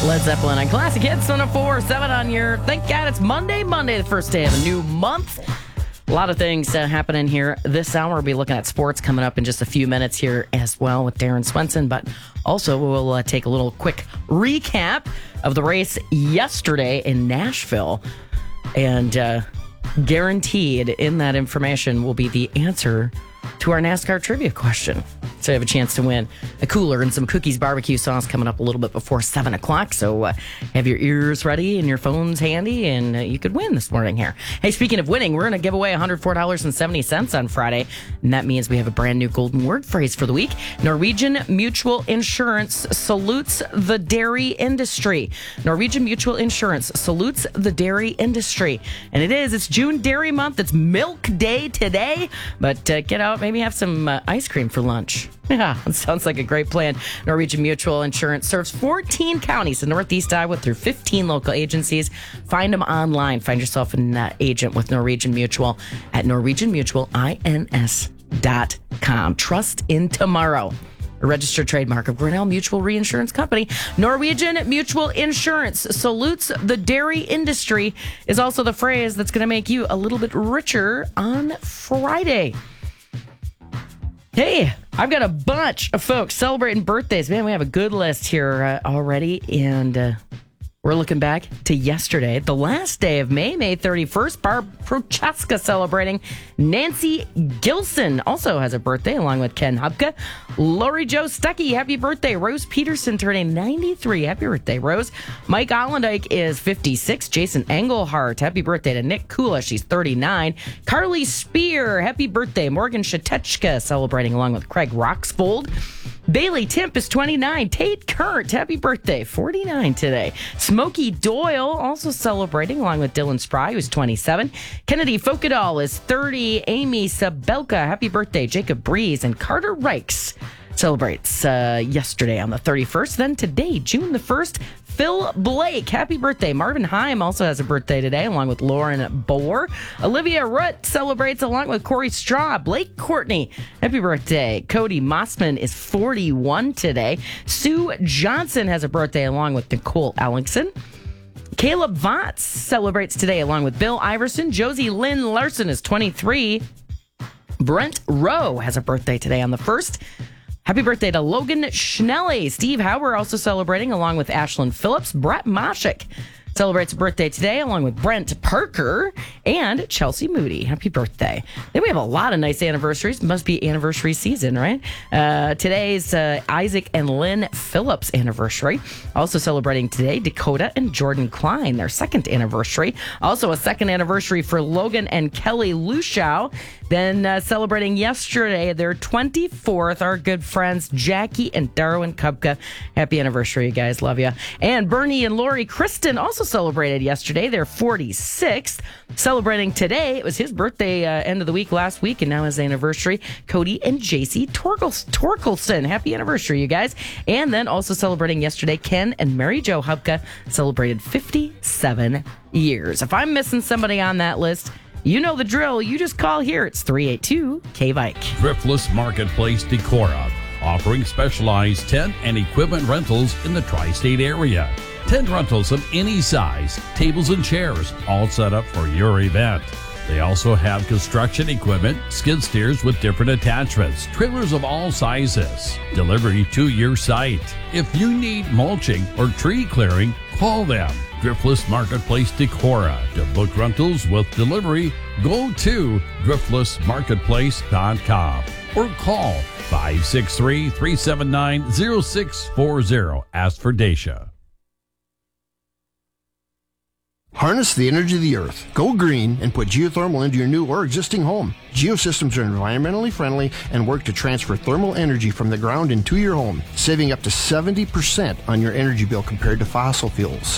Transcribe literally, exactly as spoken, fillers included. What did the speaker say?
Led Zeppelin on Classic Hits one oh four point seven on your, thank God it's Monday, Monday, the first day of a new month. A lot of things uh, happening here this hour. We'll be looking at sports coming up in just a few minutes here as well with Darren Swenson. But also we'll uh, take a little quick recap of the race yesterday in Nashville. And uh, guaranteed in that information will be the answer to our NASCAR trivia question. So you have a chance to win a cooler and some cookies barbecue sauce coming up a little bit before seven o'clock. So uh, have your ears ready and your phones handy, and uh, you could win this morning here. Hey, speaking of winning, we're going to give away one hundred four dollars and seventy cents on Friday, and that means we have a brand new golden word phrase for the week. Norwegian Mutual Insurance salutes the dairy industry. Norwegian Mutual Insurance salutes the dairy industry. And it is, it's June Dairy Month. It's Milk Day today, but uh, get out, maybe have some uh, ice cream for lunch. Yeah, it sounds like a great plan. Norwegian Mutual Insurance serves fourteen counties in Northeast Iowa through fifteen local agencies. Find them online. Find yourself an uh, agent with Norwegian Mutual at norwegian mutual ins dot com. Trust in tomorrow. A registered trademark of Grinnell Mutual Reinsurance Company. Norwegian Mutual Insurance salutes the dairy industry is also the phrase that's going to make you a little bit richer on Friday. Hey, I've got a bunch of folks celebrating birthdays. Man, we have a good list here uh, already, and uh, we're looking back to yesterday, the last day of May, May thirty-first. Barb Prochaska celebrating. Nancy Gilson also has a birthday, along with Ken Hubka. Lori Jo Stuckey, happy birthday. Rose Peterson turning ninety-three. Happy birthday, Rose. Mike Allendike is fifty-six. Jason Engelhart, happy birthday to Nick Kula. She's thirty-nine. Carly Spear, happy birthday. Morgan Shatechka celebrating along with Craig Roxfold. Bailey Timp is twenty-nine. Tate Kurt, happy birthday, forty-nine today. Smokey Doyle also celebrating along with Dylan Spry, who's twenty-seven. Kennedy Folkedahl is thirty. Amy Sabelka, happy birthday. Jacob Breeze and Carter Reichs celebrates uh, yesterday on the thirty-first. Then today, June the first, Phil Blake, happy birthday. Marvin Heim also has a birthday today, along with Lauren Bohr. Olivia Rutt celebrates along with Corey Straw. Blake Courtney, happy birthday. Cody Mossman is forty-one today. Sue Johnson has a birthday along with Nicole Ellingson. Caleb Votts celebrates today along with Bill Iverson. Josie Lynn Larson is twenty-three. Brent Rowe has a birthday today on the first. Happy birthday to Logan Schnelly. Steve Hauer also celebrating along with Ashlyn Phillips. Brett Moshik celebrates a birthday today along with Brent Parker and Chelsea Moody. Happy birthday. Then we have a lot of nice anniversaries. Must be anniversary season, right? Uh, today's uh, Isaac and Lynn Phillips anniversary. Also celebrating today, Dakota and Jordan Klein, their second anniversary. Also a second anniversary for Logan and Kelly Luschau. Then uh, celebrating yesterday, their twenty-fourth, our good friends Jackie and Darwin Kupka. Happy anniversary, you guys. Love you. And Bernie and Lori Kristen also celebrated yesterday, their forty-sixth. Celebrating today, it was his birthday uh, end of the week last week, and now his anniversary, Cody and J C Torkels- Torkelson. Happy anniversary, you guys. And then also celebrating yesterday, Ken and Mary Jo Hubka celebrated fifty-seven years. If I'm missing somebody on that list, you know the drill. You just call here. It's three eight two K V I C. Thriftless Marketplace Decorah, offering specialized tent and equipment rentals in the tri-state area. Tent rentals of any size, tables and chairs, all set up for your event. They also have construction equipment, skid steers with different attachments, trailers of all sizes, delivery to your site. If you need mulching or tree clearing, call them. Thriftless Marketplace Decorah. To book rentals with delivery, go to thriftless marketplace dot com or call five six three, three seven nine, zero six four zero. Ask for Dacia. Harness the energy of the earth. Go green and put geothermal into your new or existing home. Geosystems are environmentally friendly and work to transfer thermal energy from the ground into your home, saving up to seventy percent on your energy bill compared to fossil fuels.